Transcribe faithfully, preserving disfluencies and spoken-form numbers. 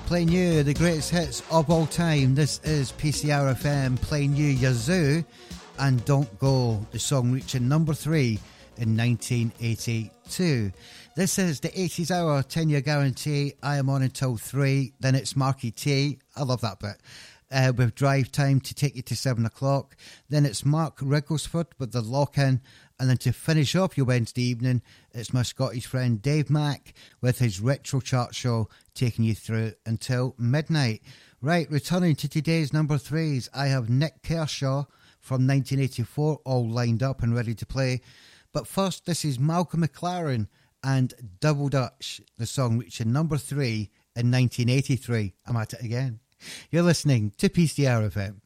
playing you the greatest hits of all time. This is P C R F M playing you Yazoo and Don't Go, the song reaching number three in nineteen eighty-two. This is the eighties Hour, ten year guarantee. I am on until three. Then it's Marky T. I love that bit. Uh, with drive time to take you to seven o'clock. Then it's Mark Rigglesford with the lock-in. And then to finish off your Wednesday evening, it's my Scottish friend Dave Mack with his Retro Chart Show, taking you through until midnight. Right, returning to today's number threes, I have Nick Kershaw from nineteen eighty-four all lined up and ready to play. But first, this is Malcolm McLaren and Double Dutch, the song reaching number three in nineteen eighty-three. I'm at it again. You're listening to P C R F M.